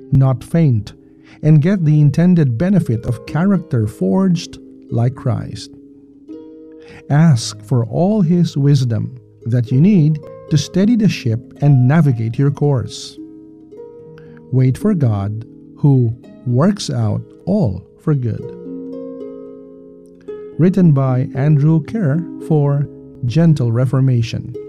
not faint, and get the intended benefit of character forged like Christ. Ask for all His wisdom that you need to steady the ship and navigate your course. Wait for God, who works out all for good. Written by Andrew Kerr for Gentle Reformation.